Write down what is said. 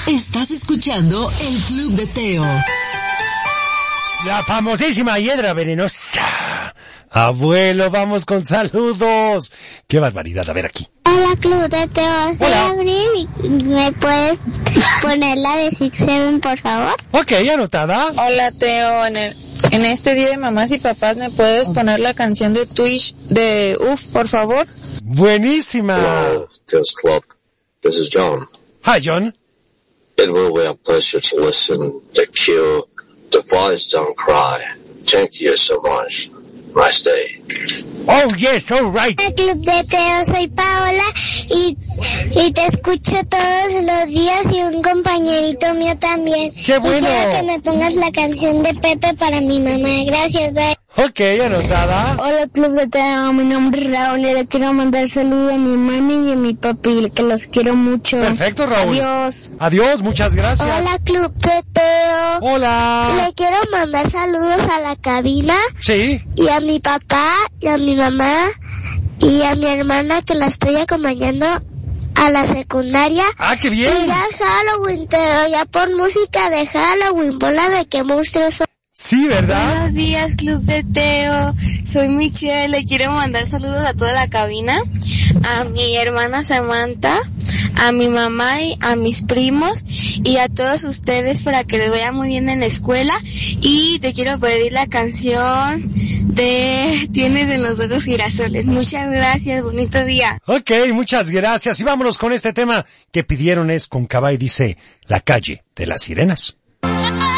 Estás escuchando el Club de Teo. La famosísima hiedra venenosa. Abuelo, vamos con saludos. ¡Qué barbaridad! A ver aquí. Hola, Club de Teo. Soy Abril. ¿Me puedes poner la de Six Seven, por favor? Ok, anotada. Hola, Teo. En este día de mamás y papás, ¿me puedes poner la canción de Twitch de UF, por favor? Buenísima. Hello, Teo's Club. This is John. Hi, John. It will be a pleasure to listen to Cure. The Boys Don't Cry. Thank you so much. Nice day. Oh, yes, all right. Hola, Club de Teo. Soy Paola y te escucho todos los días y un compañerito mío también. ¡Qué bueno! Y quiero que me pongas la canción de Pepe para mi mamá. Gracias, bye. Ok, anotada. Hola, Club de Teo. Mi nombre es Raúl y le quiero mandar saludos a mi mami y a mi papi, que los quiero mucho. Perfecto, Raúl. Adiós. Adiós, muchas gracias. Hola, Club de Teo. Hola. Le quiero mandar saludos a la cabina. Sí. Y a mi papá, y a mi mamá, y a mi hermana que la estoy acompañando a la secundaria. ¡Ah, qué bien! Y ya es Halloween, Teo, ya pon música de Halloween, ponla de qué monstruos son. Sí, ¿verdad? Buenos días, Club de Teo. Soy Michelle. Le quiero mandar saludos a toda la cabina, a mi hermana Samantha, a mi mamá y a mis primos y a todos ustedes para que les vaya muy bien en la escuela. Y te quiero pedir la canción de Tienes en los ojos girasoles. Muchas gracias, bonito día. Ok, muchas gracias. Y vámonos con este tema que pidieron, es con Cabay, dice La calle de las sirenas.